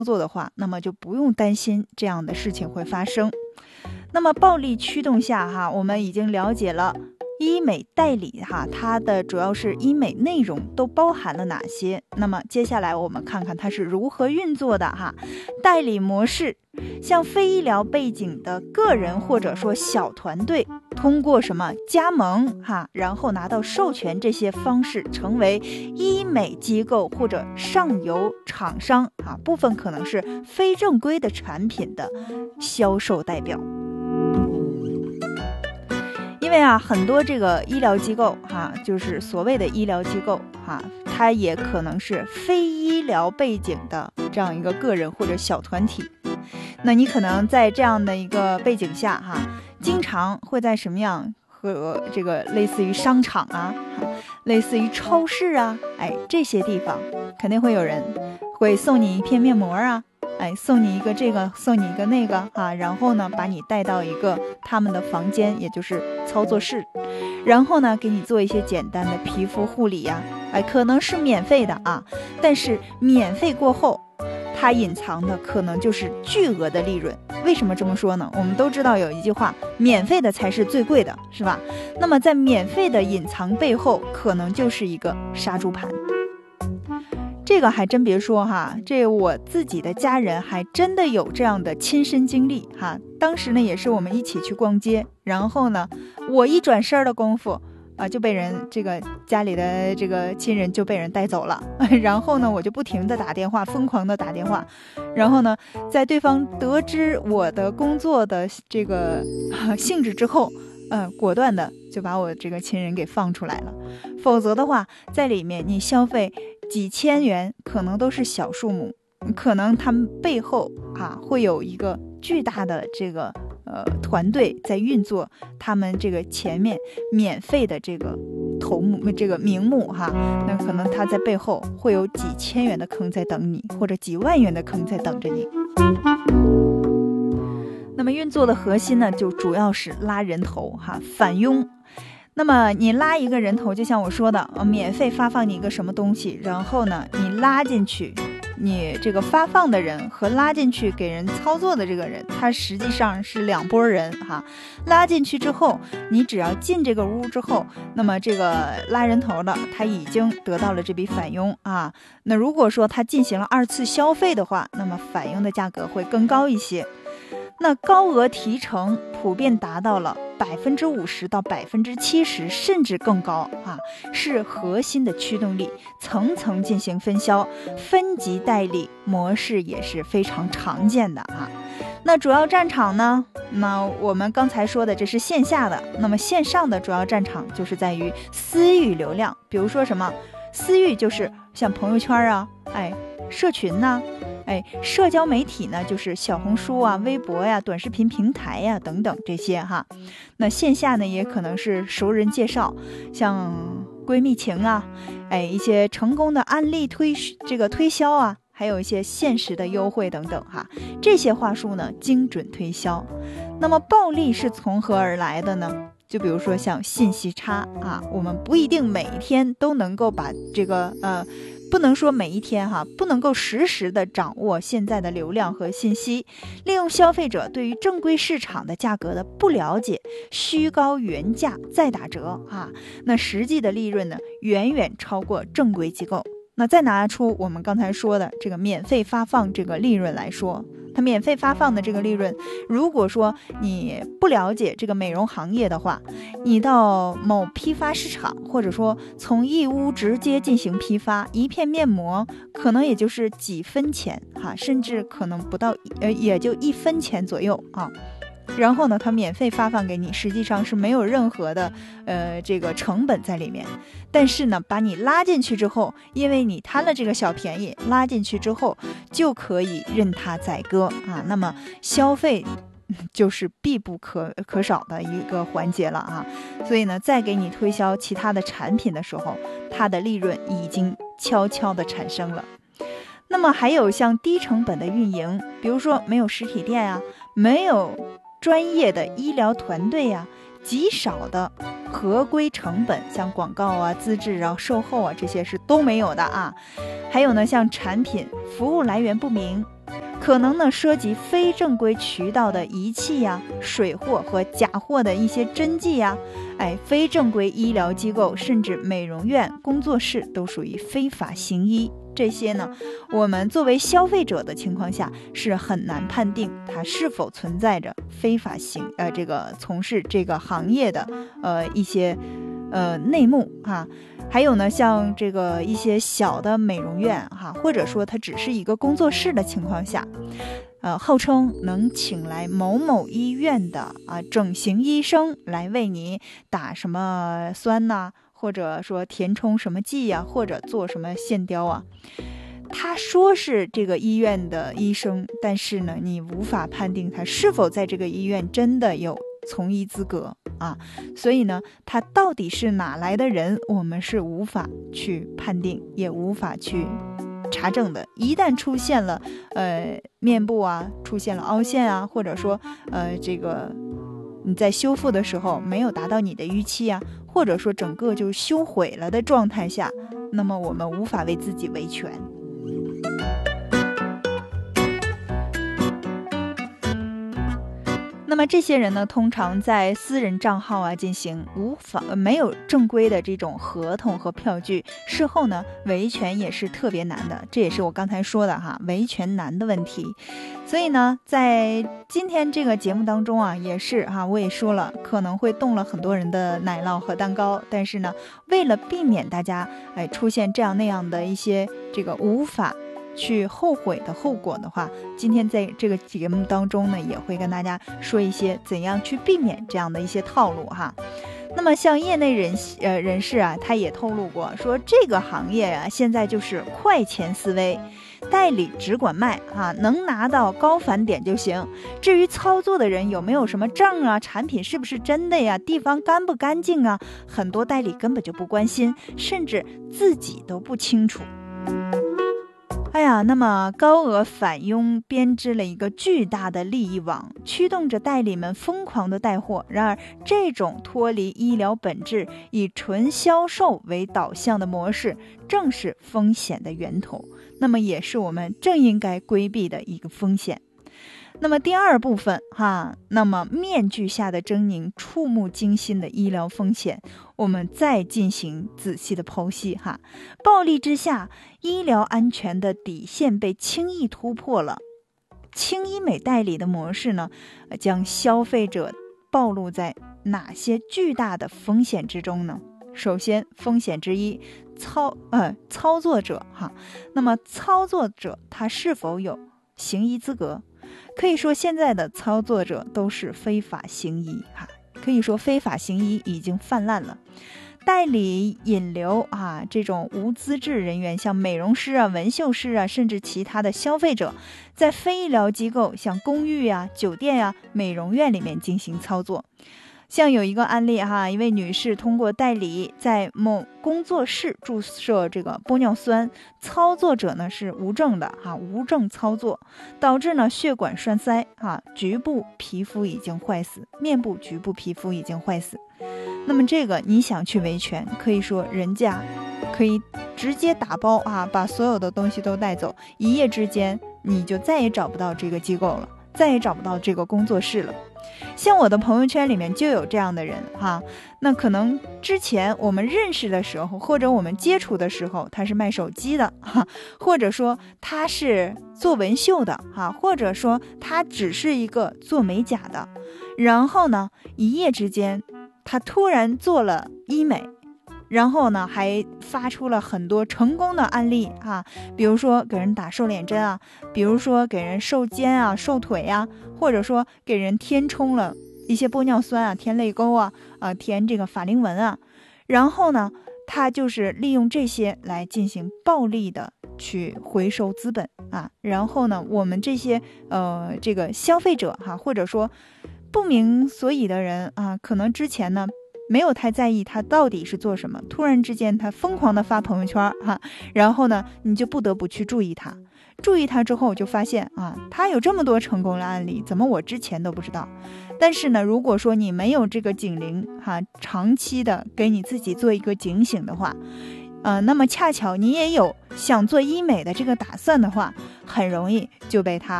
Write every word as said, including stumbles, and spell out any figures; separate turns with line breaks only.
作的话，那么就不用担心这样的事情会发生。那么暴力驱动下哈，我们已经了解了医美代理哈，它的主要是医美内容都包含了哪些？那么接下来我们看看它是如何运作的哈。代理模式，像非医疗背景的个人或者说小团队，通过什么加盟哈，然后拿到授权这些方式，成为医美机构或者上游厂商啊，部分可能是非正规的产品的销售代表。因为啊，很多这个医疗机构哈、啊，就是所谓的医疗机构哈、啊，它也可能是非医疗背景的这样一个个人或者小团体。那你可能在这样的一个背景下哈、啊，经常会在什么样和这个类似于商场啊，类似于超市啊，哎，这些地方肯定会有人会送你一片面膜啊。哎，送你一个这个，送你一个那个啊，然后呢，把你带到一个他们的房间，也就是操作室，然后呢，给你做一些简单的皮肤护理呀、啊，哎，可能是免费的啊，但是免费过后，它隐藏的可能就是巨额的利润。为什么这么说呢？我们都知道有一句话，免费的才是最贵的，是吧？那么在免费的隐藏背后，可能就是一个杀猪盘。这个还真别说哈，这我自己的家人还真的有这样的亲身经历哈。当时呢也是我们一起去逛街，然后呢我一转身的功夫啊就被人这个家里的这个亲人就被人带走了，然后呢我就不停的打电话，疯狂的打电话，然后呢在对方得知我的工作的这个、啊、性质之后，嗯、呃，果断的就把我这个亲人给放出来了。否则的话，在里面你消费几千元可能都是小数目，可能他们背后啊会有一个巨大的这个呃团队在运作，他们这个前面免费的这个头目这个名目哈，那可能他在背后会有几千元的坑在等你，或者几万元的坑在等着你。那么运作的核心呢，就主要是拉人头哈，返佣。那么你拉一个人头，就像我说的，呃、免费发放你一个什么东西，然后呢，你拉进去，你这个发放的人和拉进去给人操作的这个人，他实际上是两拨人哈。拉进去之后，你只要进这个屋之后，那么这个拉人头的他已经得到了这笔返佣啊。那如果说他进行了二次消费的话，那么返佣的价格会更高一些。那高额提成普遍达到了百分之五十到百分之七十，甚至更高啊，是核心的驱动力。层层进行分销，分级代理模式也是非常常见的啊。那主要战场呢？那我们刚才说的这是线下的，那么线上的主要战场就是在于私域流量。比如说什么私域，就是像朋友圈啊，哎，社群呐、啊。哎，社交媒体呢，就是小红书啊、微博呀、短视频平台呀等等这些哈。那线下呢，也可能是熟人介绍，像闺蜜情啊，哎，一些成功的案例推这个推销啊，还有一些限时的优惠等等哈。这些话术呢，精准推销。那么暴利是从何而来的呢？就比如说像信息差啊，我们不一定每一天都能够把这个呃。不能说每一天哈，不能够实时的掌握现在的流量和信息，利用消费者对于正规市场的价格的不了解，虚高原价再打折啊，那实际的利润呢，远远超过正规机构。那再拿出我们刚才说的这个免费发放这个利润来说，它免费发放的这个利润，如果说你不了解这个美容行业的话，你到某批发市场，或者说从义乌直接进行批发，一片面膜可能也就是几分钱哈，甚至可能不到呃也就一分钱左右啊。然后呢，它免费发放给你，实际上是没有任何的呃这个成本在里面。但是呢，把你拉进去之后，因为你贪了这个小便宜，拉进去之后就可以任它宰割啊。那么消费就是必不可可少的一个环节了啊。所以呢，再给你推销其他的产品的时候，它的利润已经悄悄的产生了。那么还有像低成本的运营，比如说没有实体店啊，没有专业的医疗团队呀、啊， 极少的合规成本，像广告啊、资质啊、售后啊，这些是都没有的啊。还有呢，像产品服务来源不明，可能呢涉及非正规渠道的仪器呀、水货和假货的一些真迹呀，哎，非正规医疗机构甚至美容院、工作室都属于非法行医。这些呢，我们作为消费者的情况下是很难判定它是否存在着非法行呃这个从事这个行业的呃一些呃内幕哈。还有呢，像这个一些小的美容院哈，或者说它只是一个工作室的情况下，呃，号称能请来某某医院的啊整形医生来为你打什么酸呐、啊，或者说填充什么剂呀、啊，或者做什么线雕啊。他说是这个医院的医生，但是呢，你无法判定他是否在这个医院真的有从医资格啊，所以呢，他到底是哪来的人，我们是无法去判定，也无法去查证的。一旦出现了呃面部啊出现了凹陷啊，或者说呃这个你在修复的时候没有达到你的预期啊，或者说整个就修毁了的状态下，那么我们无法为自己维权。那么这些人呢，通常在私人账号啊进行无法没有正规的这种合同和票据，事后呢维权也是特别难的，这也是我刚才说的哈，维权难的问题。所以呢，在今天这个节目当中啊，也是哈，我也说了，可能会动了很多人的奶酪和蛋糕，但是呢，为了避免大家哎出现这样那样的一些这个无法去后悔的后果的话，今天在这个节目当中呢，也会跟大家说一些怎样去避免这样的一些套路哈。那么像业内人呃人士啊，他也透露过说，这个行业啊现在就是快钱思维，代理只管卖啊，能拿到高返点就行。至于操作的人有没有什么证啊，产品是不是真的呀，地方干不干净啊，很多代理根本就不关心，甚至自己都不清楚。哎呀，那么高额返佣编织了一个巨大的利益网，驱动着代理们疯狂的带货。然而，这种脱离医疗本质、以纯销售为导向的模式，正是风险的源头，那么也是我们正应该规避的一个风险。那么第二部分哈，那么面具下的狰狞，触目惊心的医疗风险，我们再进行仔细的剖析哈。暴力之下，医疗安全的底线被轻易突破了。轻医美代理的模式呢，将消费者暴露在哪些巨大的风险之中呢？首先，风险之一，操呃操作者哈。那么操作者他是否有行医资格？可以说现在的操作者都是非法行医哈，可以说非法行医已经泛滥了。代理引流啊，这种无资质人员，像美容师啊、纹绣师啊，甚至其他的消费者，在非医疗机构，像公寓啊、酒店啊、美容院里面进行操作。像有一个案例哈，一位女士通过代理在某工作室注射这个玻尿酸，操作者呢是无证的哈，无证操作，导致呢血管栓塞哈，局部皮肤已经坏死，面部局部皮肤已经坏死。那么这个你想去维权，可以说人家可以直接打包啊，把所有的东西都带走，一夜之间你就再也找不到这个机构了，再也找不到这个工作室了。像我的朋友圈里面就有这样的人哈，那可能之前我们认识的时候，或者我们接触的时候，他是卖手机的哈，或者说他是做纹绣的哈，或者说他只是一个做美甲的，然后呢，一夜之间他突然做了医美，然后呢还发出了很多成功的案例啊，比如说给人打瘦脸针啊，比如说给人瘦肩啊、瘦腿啊，或者说给人填充了一些玻尿酸啊、填泪沟啊、啊填这个法令纹啊，然后呢他就是利用这些来进行暴力的去回收资本啊，然后呢我们这些呃这个消费者哈、啊，或者说不明所以的人啊，可能之前呢没有太在意他到底是做什么，突然之间他疯狂的发朋友圈哈，然后呢你就不得不去注意他。 注意他之后，就发现啊，他有这么多成功的案例，怎么我之前都不知道？但是呢，如果说你没有这个警铃哈、啊，长期的给你自己做一个警醒的话，呃，那么恰巧你也有想做医美的这个打算的话，很容易就被他